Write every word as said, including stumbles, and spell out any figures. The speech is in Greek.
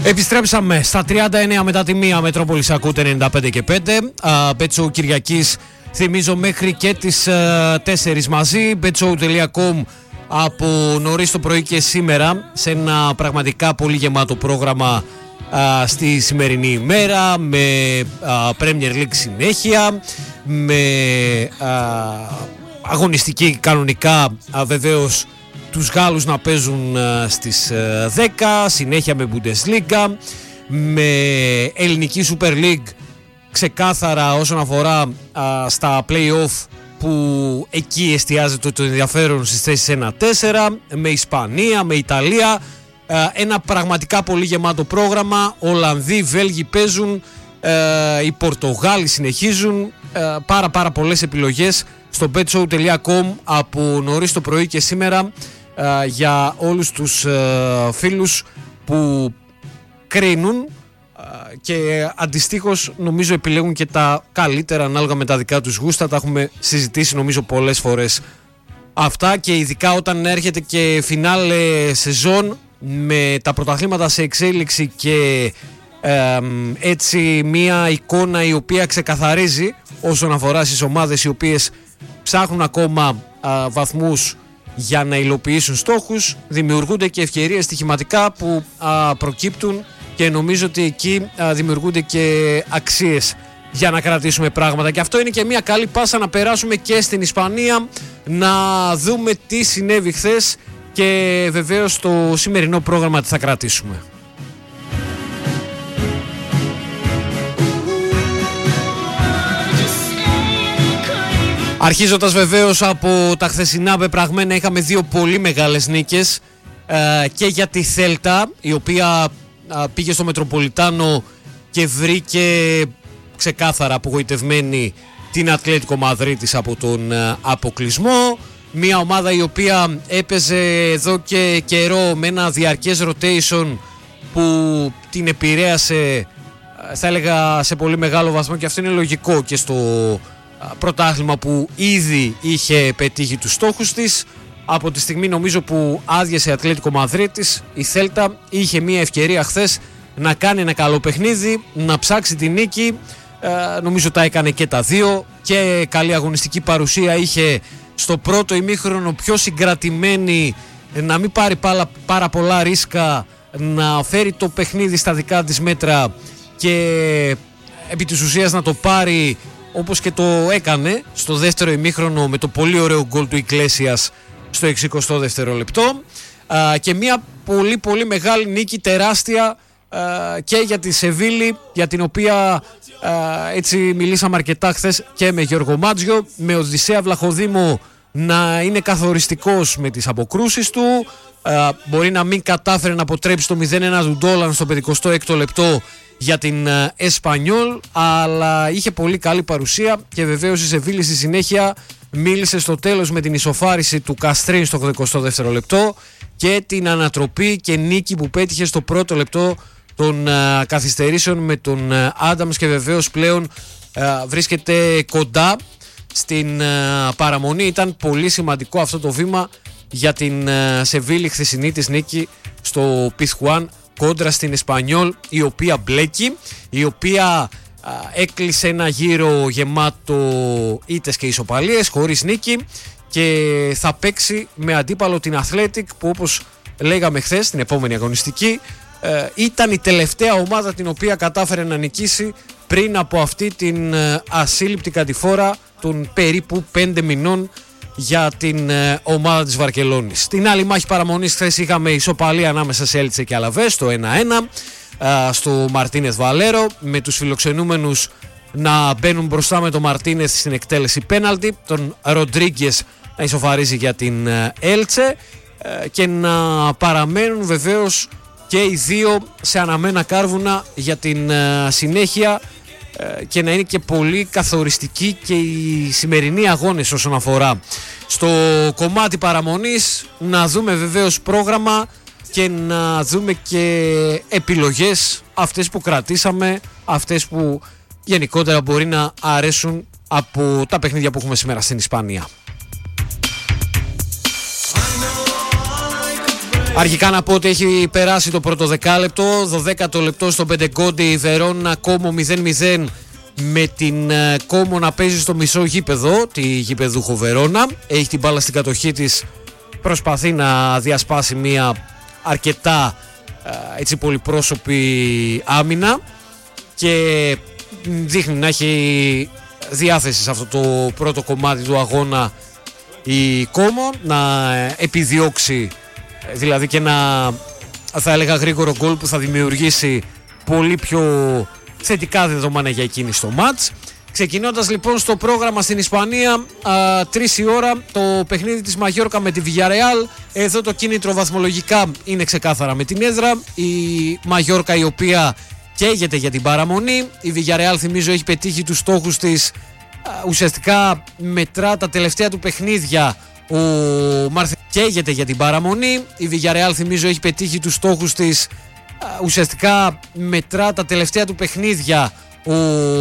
Επιστρέψαμε στα τριάντα εννέα μετά τη μία. Μετρόπολης ακούτε ενενήντα πέντε και πέντε. Μπέτσο Κυριακής, θυμίζω, μέχρι και τις τέσσερις μαζί. μπέτσο τελεία κομ από νωρίς το πρωί και σήμερα, σε ένα πραγματικά πολύ γεμάτο πρόγραμμα α, στη σημερινή ημέρα, με α, Premier League συνέχεια, με α, αγωνιστική κανονικά α, βεβαίως τους Γάλλους να παίζουν α, στις α, δέκα, συνέχεια με Bundesliga, με ελληνική Super League ξεκάθαρα όσον αφορά α, στα play-off, που εκεί εστιάζεται το ενδιαφέρον στις θέσεις ένα τέσσερα, με Ισπανία, με Ιταλία, ένα πραγματικά πολύ γεμάτο πρόγραμμα. Ολλανδοί, Βέλγοι παίζουν, οι Πορτογάλοι συνεχίζουν, πάρα πάρα πολλές επιλογές στο μπέτσο τελεία κομ από νωρίς το πρωί και σήμερα για όλους τους φίλους που κρίνουν και αντιστοίχως νομίζω επιλέγουν και τα καλύτερα ανάλογα με τα δικά τους γούστα. Τα έχουμε συζητήσει νομίζω πολλές φορές αυτά, και ειδικά όταν έρχεται και φινάλε σεζόν με τα πρωταθλήματα σε εξέλιξη και ε, έτσι μια εικόνα η οποία ξεκαθαρίζει όσον αφορά στις ομάδες οι οποίες ψάχνουν ακόμα α, βαθμούς για να υλοποιήσουν στόχους. Δημιουργούνται και ευκαιρίες στοιχηματικά που α, προκύπτουν, και νομίζω ότι εκεί α, δημιουργούνται και αξίες για να κρατήσουμε πράγματα. Και αυτό είναι και μια καλή πάσα να περάσουμε και στην Ισπανία, να δούμε τι συνέβη χθες και βεβαίως το σημερινό πρόγραμμα τι θα κρατήσουμε. Αρχίζοντας βεβαίως από τα χθεσινά πεπραγμένα, είχαμε δύο πολύ μεγάλες νίκες ε, και για τη Θέλτα, η οποία ε, πήγε στο Μετροπολιτάνο και βρήκε ξεκάθαρα απογοητευμένη την Ατλέτικο Μαδρίτης από τον ε, αποκλεισμό. Μια ομάδα η οποία έπαιζε εδώ και καιρό με ένα διαρκές rotation που την επηρέασε, θα έλεγα, σε πολύ μεγάλο βαθμό, και αυτό είναι λογικό και στο πρωτάθλημα που ήδη είχε πετύχει τους στόχους της. Από τη στιγμή νομίζω που άδειασε η Ατλέτικο Μαδρίτης, η Θέλτα είχε μια ευκαιρία χθες να κάνει ένα καλό παιχνίδι, να ψάξει τη νίκη. ε, νομίζω τα έκανε και τα δύο, και καλή αγωνιστική παρουσία είχε στο πρώτο ημίχρονο, πιο συγκρατημένη, να μην πάρει πάρα, πάρα πολλά ρίσκα, να φέρει το παιχνίδι στα δικά της μέτρα και επί της ουσίας να το πάρει, όπως και το έκανε στο δεύτερο ημίχρονο με το πολύ ωραίο γκολ του Ιγκλέσιας στο εξηκοστό δεύτερο λεπτό. Α, και μια πολύ πολύ μεγάλη νίκη, τεράστια, α, και για τη Σεβίλη, για την οποία α, έτσι μιλήσαμε αρκετά χθες και με Γιώργο Μάτζιο, με Οδυσσέα Βλαχοδήμο να είναι καθοριστικός με τις αποκρούσεις του. Α, μπορεί να μην κατάφερε να αποτρέψει το μηδέν ένα του Ντόλαν στο πενηκοστό έκτο λεπτό για την Εσπανιόλ, αλλά είχε πολύ καλή παρουσία, και βεβαίως η Σεβίλη στη συνέχεια μίλησε στο τέλος με την ισοφάριση του Καστρίν στο ογδοηκοστό δεύτερο λεπτό και την ανατροπή και νίκη που πέτυχε στο πρώτο λεπτό των uh, καθυστερήσεων με τον Άνταμς, uh, και βεβαίως πλέον uh, βρίσκεται κοντά στην uh, παραμονή. Ήταν πολύ σημαντικό αυτό το βήμα για την uh, Σεβίλη, χθεσινή της νίκη στο Πιθουάν κόντρα στην Εσπανιόλ, η οποία μπλέκει, η οποία α, έκλεισε ένα γύρο γεμάτο ήττες και ισοπαλίες, χωρίς νίκη, και θα παίξει με αντίπαλο την Athletic, που όπως λέγαμε χθες την επόμενη αγωνιστική ε, ήταν η τελευταία ομάδα την οποία κατάφερε να νικήσει πριν από αυτή την ε, ασύλληπτη κατηφόρα των περίπου πέντε μηνών για την ε, ομάδα της Βαρκελόνης. Στην άλλη μάχη παραμονής χθες είχαμε ισοπαλία ανάμεσα σε Έλτσε και Αλαβές, το ένα ένα, ε, στο Μαρτίνεθ Βαλέρο, με τους φιλοξενούμενους να μπαίνουν μπροστά με τον Μαρτίνεθ στην εκτέλεση πέναλτι, τον Ροντρίγκες να ισοφαρίζει για την ε, Έλτσε, ε, και να παραμένουν βεβαίως και οι δύο σε αναμένα κάρβουνα για την ε, συνέχεια, και να είναι και πολύ καθοριστική και οι σημερινοί αγώνες όσον αφορά στο κομμάτι παραμονής. Να δούμε βεβαίως πρόγραμμα και να δούμε και επιλογές, αυτές που κρατήσαμε, αυτές που γενικότερα μπορεί να αρέσουν από τα παιχνίδια που έχουμε σήμερα στην Ισπανία. Αρχικά να πω ότι έχει περάσει το πρώτο δεκάλεπτο, δωδέκατο λεπτό στο Πεντεγκόντι, η Βερόνα Κόμο μηδέν μηδέν με την Κόμο να παίζει στο μισό γήπεδο, τη γήπεδούχο Βερόνα. Έχει την μπάλα στην κατοχή της, προσπαθεί να διασπάσει μια αρκετά έτσι πολυπρόσωπη άμυνα και δείχνει να έχει διάθεση σε αυτό το πρώτο κομμάτι του αγώνα η Κόμο, να επιδιώξει δηλαδή και να, θα έλεγα, γρήγορο γκολ που θα δημιουργήσει πολύ πιο θετικά δεδομένα για εκείνη στο μάτς. Ξεκινώντας λοιπόν στο πρόγραμμα στην Ισπανία, τρεις η ώρα το παιχνίδι της Μαγιόρκα με τη Villarreal. Εδώ το κίνητρο βαθμολογικά είναι ξεκάθαρα με την έδρα. Η Μαγιόρκα η οποία καίγεται για την παραμονή. Η Villarreal, θυμίζω, έχει πετύχει τους στόχους της, ουσιαστικά μετρά τα τελευταία του παιχνίδια. Ο Μαρθε καίγεται για την παραμονή. Η Villarreal, θυμίζω, έχει πετύχει τους στόχους της, ουσιαστικά μετρά τα τελευταία του παιχνίδια. Ο